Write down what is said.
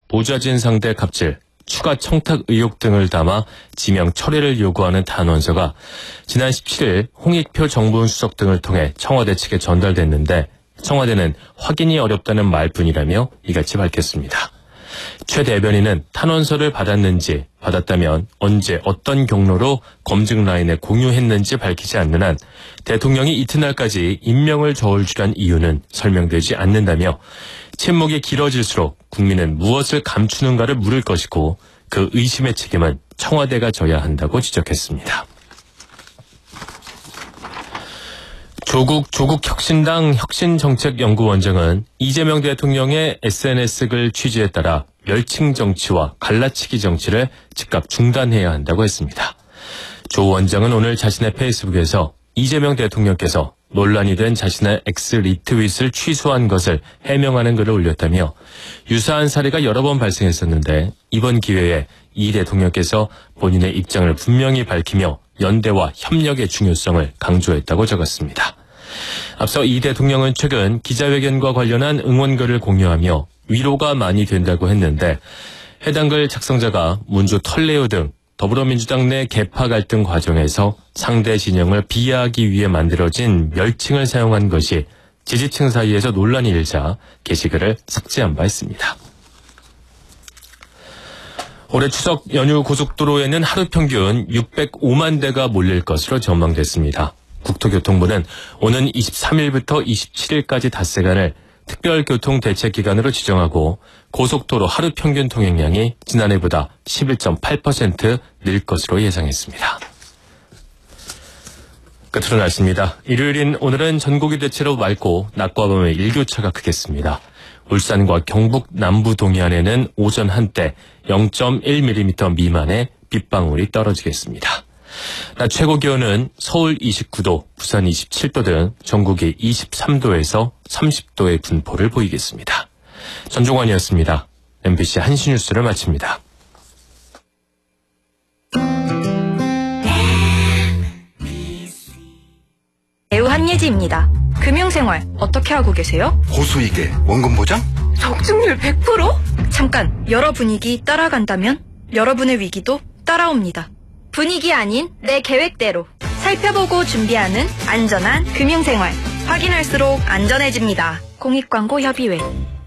보좌진 상대 갑질, 추가 청탁 의혹 등을 담아 지명 철회를 요구하는 탄원서가 지난 17일 홍익표 정무수석 등을 통해 청와대 측에 전달됐는데 청와대는 확인이 어렵다는 말뿐이라며 이같이 밝혔습니다. 최 대변인은 탄원서를 받았는지, 받았다면 언제 어떤 경로로 검증 라인에 공유했는지 밝히지 않는 한 대통령이 이튿날까지 임명을 저울질한 이유는 설명되지 않는다며 침묵이 길어질수록 국민은 무엇을 감추는가를 물을 것이고 그 의심의 책임은 청와대가 져야 한다고 지적했습니다. 조국 혁신당 혁신정책연구원장은 이재명 대통령의 SNS 글 취지에 따라 멸칭 정치와 갈라치기 정치를 즉각 중단해야 한다고 했습니다. 조 원장은 오늘 자신의 페이스북에서 이재명 대통령께서 논란이 된 자신의 X 리트윗을 취소한 것을 해명하는 글을 올렸다며 유사한 사례가 여러 번 발생했었는데 이번 기회에 이 대통령께서 본인의 입장을 분명히 밝히며 연대와 협력의 중요성을 강조했다고 적었습니다. 앞서 이 대통령은 최근 기자회견과 관련한 응원글을 공유하며 위로가 많이 된다고 했는데 해당 글 작성자가 문주 털레오 등 더불어민주당 내 계파 갈등 과정에서 상대 진영을 비하하기 위해 만들어진 멸칭을 사용한 것이 지지층 사이에서 논란이 일자 게시글을 삭제한 바 있습니다. 올해 추석 연휴 고속도로에는 하루 평균 605만 대가 몰릴 것으로 전망됐습니다. 국토교통부는 오는 23일부터 27일까지 닷새간을 특별교통대책기간으로 지정하고 고속도로 하루 평균 통행량이 지난해보다 11.8% 늘 것으로 예상했습니다. 끝으로 날씨입니다. 일요일인 오늘은 전국이 대체로 맑고 낮과 밤의 일교차가 크겠습니다. 울산과 경북 남부 동해안에는 오전 한때 0.1mm 미만의 빗방울이 떨어지겠습니다. 낮 최고 기온은 서울 29도, 부산 27도 등 전국이 23도에서 30도의 분포를 보이겠습니다. 전종환이었습니다. MBC 한시뉴스를 마칩니다. 배우 한예지입니다. 금융생활 어떻게 하고 계세요? 고수익에 원금 보장? 적중률 100%? 잠깐, 여러 분위기 따라간다면 여러분의 위기도 따라옵니다. 분위기 아닌 내 계획대로 살펴보고 준비하는 안전한 금융생활. 확인할수록 안전해집니다. 공익광고협의회.